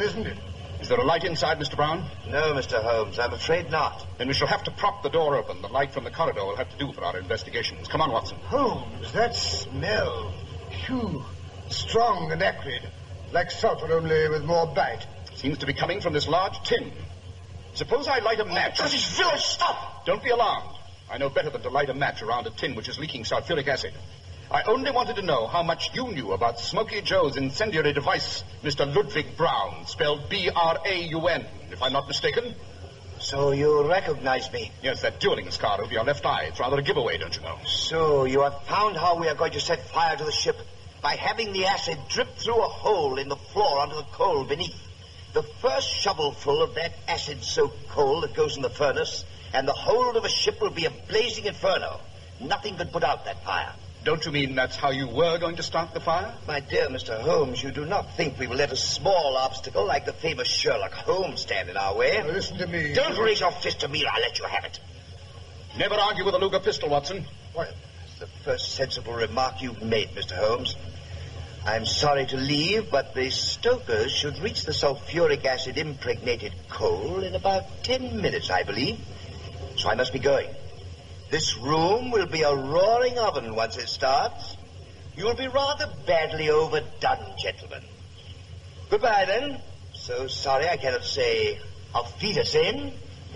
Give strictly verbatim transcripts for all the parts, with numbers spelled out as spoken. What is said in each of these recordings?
there, isn't it? Is there a light inside, Mister Brown? No, Mister Holmes, I'm afraid not. Then we shall have to prop the door open. The light from the corridor will have to do for our investigations. Come on, Watson. Holmes, that smell. Phew. Strong and acrid. Like sulphur, only with more bite. Seems to be coming from this large tin. Suppose I light a match... Oh, this village, stop! Don't be alarmed. I know better than to light a match around a tin which is leaking sulfuric acid. I only wanted to know how much you knew about Smoky Joe's incendiary device, Mister Ludwig Brown, spelled B R A U N, if I'm not mistaken. So you recognize me? Yes, that dueling scar over your left eye. It's rather a giveaway, don't you know? So you have found how we are going to set fire to the ship by having the acid drip through a hole in the floor onto the coal beneath. The first shovelful of that acid-soaked coal that goes in the furnace, and the whole of a ship will be a blazing inferno. Nothing could put out that fire. Don't you mean that's how you were going to start the fire? My dear Mister Holmes, you do not think we will let a small obstacle like the famous Sherlock Holmes stand in our way? Now, listen to me. Don't raise your fist to me, or I'll let you have it. Never argue with a Luger pistol, Watson. What? That's the first sensible remark you've made, Mister Holmes. I'm sorry to leave, but the stokers should reach the sulfuric acid-impregnated coal in about ten minutes, I believe. So I must be going. This room will be a roaring oven once it starts. You'll be rather badly overdone, gentlemen. Goodbye, then. So sorry I cannot say auf Wiedersehen.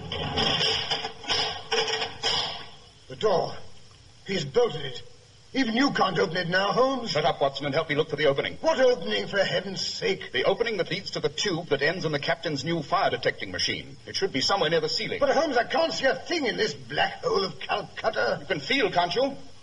The door. He's bolted it. Even you can't open it now, Holmes. Shut up, Watson, and help me look for the opening. What opening, for heaven's sake? The opening that leads to the tube that ends in the captain's new fire-detecting machine. It should be somewhere near the ceiling. But, Holmes, I can't see a thing in this black hole of Calcutta. You can feel, can't you?